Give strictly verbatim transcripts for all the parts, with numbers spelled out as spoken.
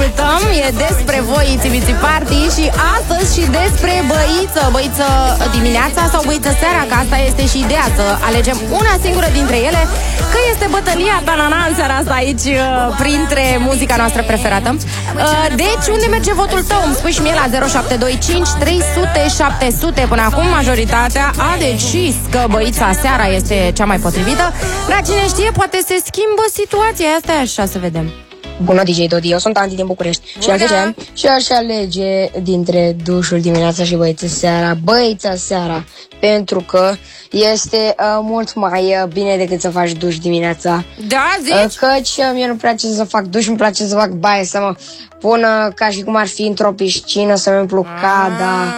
ascultăm e despre voi, Itibiți Party, și astăzi și despre băiță. Băiță dimineața sau băiță seara, că asta este și ideea, să alegem una singură dintre ele, că este bătălia Tanana în seara asta aici, printre muzica noastră preferată. Deci, unde merge votul tău? Îmi spui și mie la zero șapte doi cinci trei sute șapte sute. Până acum majoritatea a decis că băița seara este cea mai potrivită. Dar cine știe, poate se schimbă situația asta, așa să vedem. Bună, D J Dodi, eu sunt Andy din București. Și alege, și aș alege dintre dușul dimineața și băița seara, băița seara, pentru că este uh, mult mai uh, bine decât să faci duș dimineața. Da, zici? Uh, căci uh, mie nu-mi place să fac duș, îmi place să fac baie, să mă pun uh, ca și cum ar fi într-o piscină, să-mi umplu cada,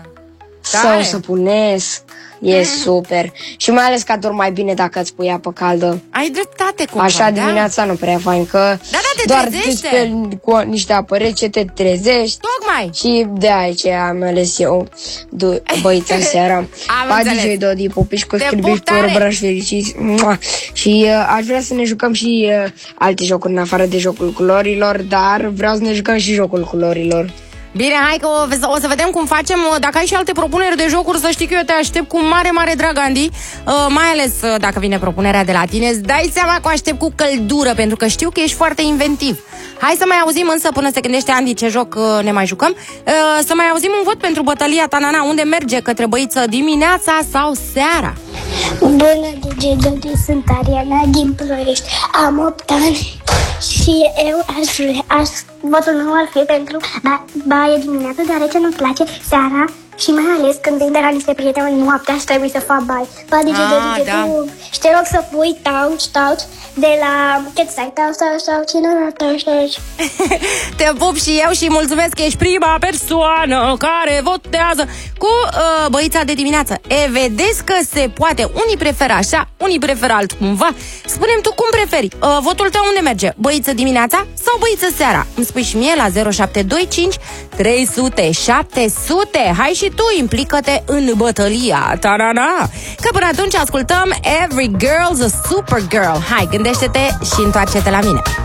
sau să punesc. E super. Și mai ales că ador mai bine dacă îți pui apă caldă. Ai dreptate cumva, așa da? Dimineața nu prea fain, că da, da, te doar trezește. te cu niște apă rece te trezești. Tocmai. Și de aceea am ales eu băița seara. Pa, D J Dodi, pupici cu scârbiși, porăbrași fericiți. Și uh, aș vrea să ne jucăm și uh, alte jocuri în afară de jocul culorilor, dar vreau să ne jucăm și jocul culorilor. Bine, hai că o, o să vedem cum facem. Dacă ai și alte propuneri de jocuri, să știi că eu te aștept cu mare, mare drag, Andy. uh, Mai ales uh, dacă vine propunerea de la tine. Îți dai seama că o aștept cu căldură, pentru că știu că ești foarte inventiv. Hai să mai auzim însă, până se gândește Andy ce joc uh, ne mai jucăm, uh, să mai auzim un vot pentru bătălia Tanana. Unde merge? Către băiță dimineața sau seara? Bună, D J Dodi, sunt Ariana din Ploiești. Am opt ani și eu aș vrea, aș, votul meu ar fi pentru ba, baie dimineața, deoarece nu-mi place seara și mai ales când vin de la niște prieteni noaptea și trebuie să fac baie. Ba, D J Dodi, da. tu și te rog să pui touch, touch de la Cat Style, touch, touch, touch, touch, touch. Te pup și eu și mulțumesc că ești prima persoană care votează cu uh, băița de dimineață. E, vedeți că se poate. Unii preferă așa, unii preferă altcumva. Spune-mi tu cum preferi. Uh, votul tău unde merge? Băiță dimineața sau băiță seara? Îmi spui și mie la zero șapte doi cinci trei sute șapte sute. Hai și tu, implică-te în bătălia Tanana. Că până atunci ascultăm Every Girl's a Super Girl. Hai, gândește-te și întoarce-te la mine.